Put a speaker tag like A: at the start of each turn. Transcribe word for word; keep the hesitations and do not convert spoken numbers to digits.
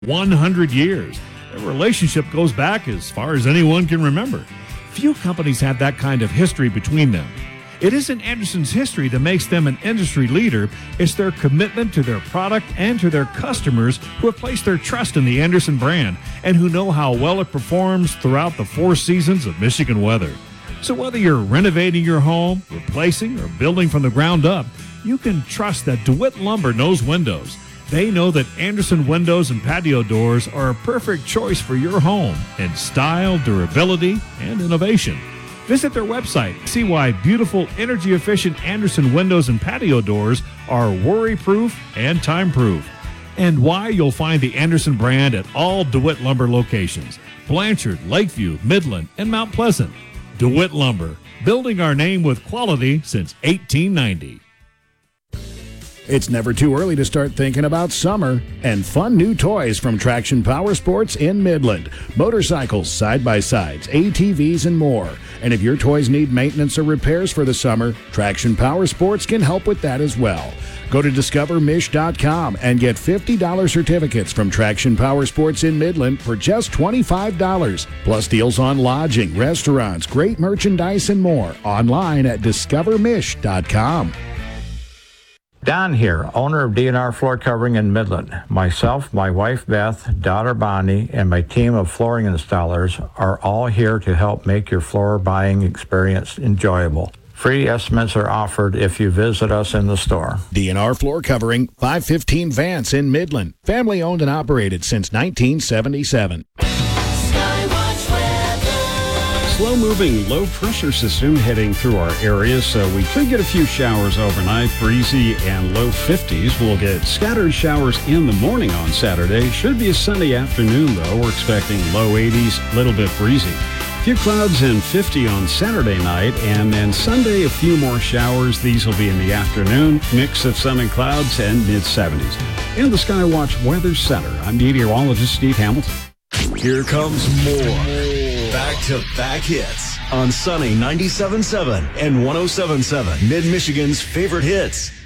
A: one hundred years. Their relationship goes back as far as anyone can remember. Few companies have that kind of history between them. It isn't Anderson's history that makes them an industry leader. It's their commitment to their product and to their customers who have placed their trust in the Anderson brand and who know how well it performs throughout the four seasons of Michigan weather. So whether you're renovating your home, replacing, or building from the ground up, you can trust that DeWitt Lumber knows windows. They know that Anderson windows and patio doors are a perfect choice for your home in style, durability, and innovation. Visit their website, see why beautiful, energy-efficient Anderson windows and patio doors are worry-proof and time-proof, and why you'll find the Anderson brand at all DeWitt Lumber locations: Blanchard, Lakeview, Midland, and Mount Pleasant. DeWitt Lumber, building our name with quality since eighteen ninety.
B: It's never too early to start thinking about summer and fun new toys from Traction Power Sports in Midland. Motorcycles, side-by-sides, A T Vs, and more. And if your toys need maintenance or repairs for the summer, Traction Power Sports can help with that as well. Go to discover mish dot com and get fifty dollars certificates from Traction Power Sports in Midland for just twenty-five dollars. Plus deals on lodging, restaurants, great merchandise, and more. Online at discover mish dot com.
C: Don here, owner of D and R Floor Covering in Midland. Myself, my wife Beth, daughter Bonnie, and my team of flooring installers are all here to help make your floor buying experience enjoyable. Free estimates are offered if you visit us in the store.
B: D and R Floor Covering, five fifteen Vance in Midland. Family owned and operated since nineteen seventy-seven.
D: Slow-moving, low-pressure system heading through our area, so we could get a few showers overnight. Breezy and low fifties. We'll get scattered showers in the morning on Saturday. Should be a sunny afternoon, though. We're expecting low eighties, little bit breezy. A few clouds and fifty on Saturday night, and then Sunday, a few more showers. These will be in the afternoon. Mix of sun and clouds and mid-seventies. In the Skywatch Weather Center, I'm meteorologist Steve Hamilton.
E: Here comes more back-to-back hits on Sunny ninety-seven point seven and one oh seven point seven, Mid-Michigan's favorite hits.